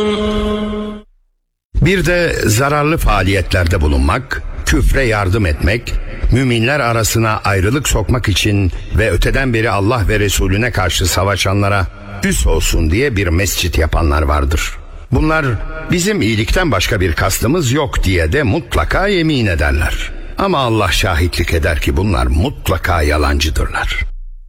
Bir de zararlı faaliyetlerde bulunmak, küfre yardım etmek, müminler arasına ayrılık sokmak için ve öteden beri Allah ve Resulüne karşı savaşanlara üs olsun diye bir mescit yapanlar vardır. Bunlar bizim iyilikten başka bir kastımız yok diye de mutlaka yemin ederler. Ama Allah şahitlik eder ki bunlar mutlaka yalancıdırlar.